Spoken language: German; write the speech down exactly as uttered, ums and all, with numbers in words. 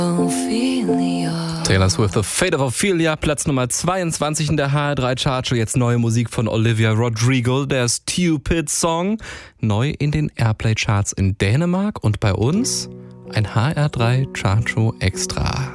Taylor Swift, The Fate of Ophelia, Platz Nummer zweiundzwanzig in der H R drei Chartshow. Jetzt neue Musik von Olivia Rodrigo, der Stupid Song. Neu in den Airplay Charts in Dänemark und bei uns ein H R drei Chartshow Extra.